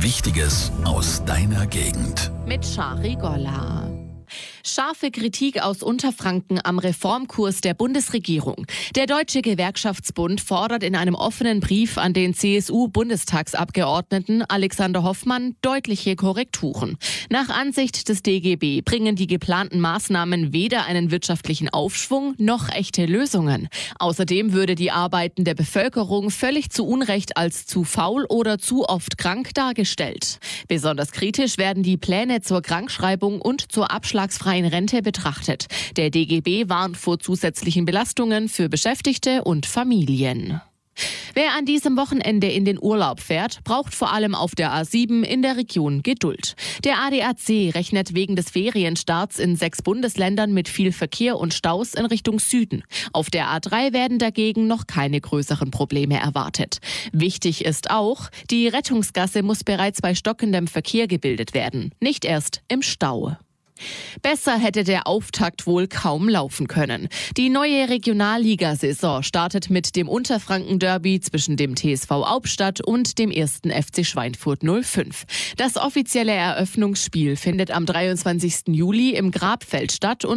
Wichtiges aus deiner Gegend. Mit Shari Golla. Scharfe Kritik aus Unterfranken am Reformkurs der Bundesregierung. Der Deutsche Gewerkschaftsbund fordert in einem offenen Brief an den CSU-Bundestagsabgeordneten Alexander Hoffmann deutliche Korrekturen. Nach Ansicht des DGB bringen die geplanten Maßnahmen weder einen wirtschaftlichen Aufschwung noch echte Lösungen. Außerdem würde die arbeitende Bevölkerung völlig zu Unrecht als zu faul oder zu oft krank dargestellt. Besonders kritisch werden die Pläne zur Krankschreibung und zur abschlagsfreien Rente betrachtet. Der DGB warnt vor zusätzlichen Belastungen für Beschäftigte und Familien. Wer an diesem Wochenende in den Urlaub fährt, braucht vor allem auf der A7 in der Region Geduld. Der ADAC rechnet wegen des Ferienstarts in 6 Bundesländern mit viel Verkehr und Staus in Richtung Süden. Auf der A3 werden dagegen noch keine größeren Probleme erwartet. Wichtig ist auch, die Rettungsgasse muss bereits bei stockendem Verkehr gebildet werden, nicht erst im Stau. Besser hätte der Auftakt wohl kaum laufen können. Die neue Regionalliga-Saison startet mit dem Unterfranken-Derby zwischen dem TSV Aubstadt und dem 1. FC Schweinfurt 05. Das offizielle Eröffnungsspiel findet am 23. Juli im Grabfeld statt und